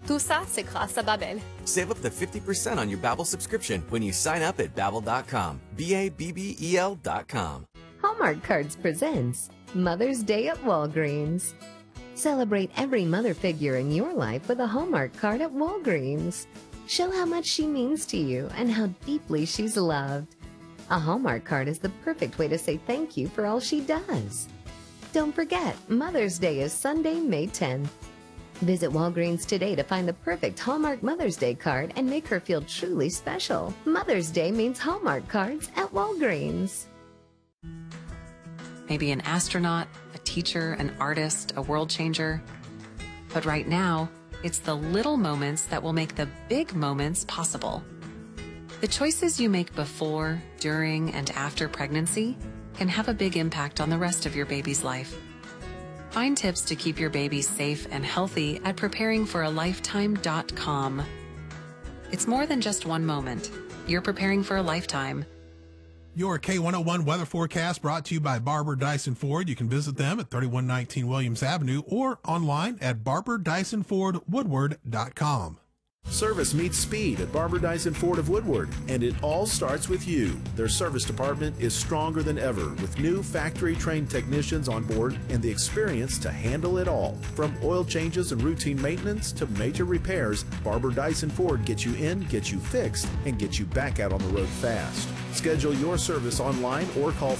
Tout ça, c'est grâce à Babbel. Save up to 50% on your Babbel subscription when you sign up at Babbel.com. Babbel.com. Hallmark Cards presents Mother's Day at Walgreens. Celebrate every mother figure in your life with a Hallmark card at Walgreens. Show how much she means to you and how deeply she's loved. A Hallmark card is the perfect way to say thank you for all she does. Don't forget, Mother's Day is Sunday, May 10th. Visit Walgreens today to find the perfect Hallmark Mother's Day card and make her feel truly special. Mother's Day means Hallmark cards at Walgreens. Maybe an astronaut, a teacher, an artist, a world changer. But right now, it's the little moments that will make the big moments possible. The choices you make before, during, and after pregnancy can have a big impact on the rest of your baby's life. Find tips to keep your baby safe and healthy at preparingforalifetime.com. It's more than just one moment. You're preparing for a lifetime. Your K101 weather forecast brought to you by Barber Dyson Ford. You can visit them at 3119 Williams Avenue or online at barberdysonfordwoodward.com. Service meets speed at Barber Dyson Ford of Woodward, and it all starts with you. Their service department is stronger than ever with new factory-trained technicians on board and the experience to handle it all. From oil changes and routine maintenance to major repairs, Barber Dyson Ford gets you in, gets you fixed, and gets you back out on the road fast. Schedule your service online or call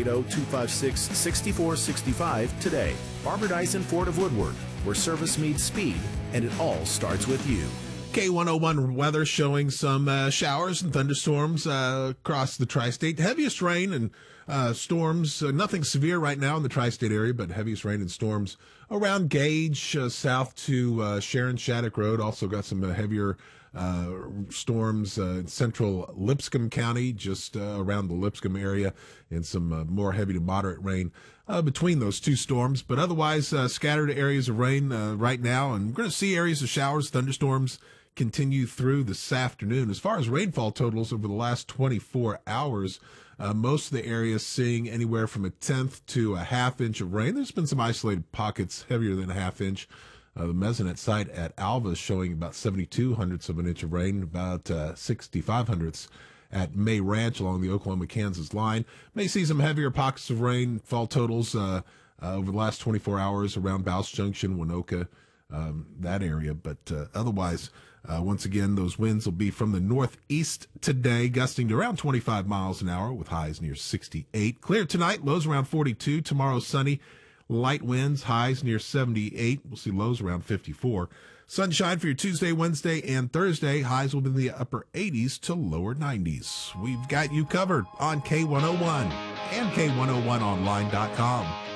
580-256-6465 today. Barber Dyson Ford of Woodward, where service meets speed, and it all starts with you. K101 weather showing some showers and thunderstorms across the tri-state. Heaviest rain and storms, nothing severe right now in the tri-state area, but heaviest rain and storms around Gage, south to Sharon Shattuck Road. Also got some heavier storms in central Lipscomb County, just around the Lipscomb area, and some more heavy to moderate rain between those two storms. But otherwise, scattered areas of rain right now, and we're going to see areas of showers, thunderstorms continue through this afternoon. As far as rainfall totals over the last 24 hours, most of the areas seeing anywhere from a tenth to a half inch of rain. There's been some isolated pockets heavier than a half inch. The Mesonet site at Alva is showing about 72 hundredths of an inch of rain, about 65 hundredths at May Ranch along the Oklahoma-Kansas line. May see some heavier pockets of rain. Fall totals over the last 24 hours around Bouse Junction, Winoka, that area. But otherwise, once again, those winds will be from the northeast today, gusting to around 25 miles an hour with highs near 68. Clear tonight, lows around 42. Tomorrow, sunny. Light winds, highs near 78. We'll see lows around 54. Sunshine for your Tuesday, Wednesday, and Thursday. Highs will be in the upper 80s to lower 90s. We've got you covered on K101 and K101online.com.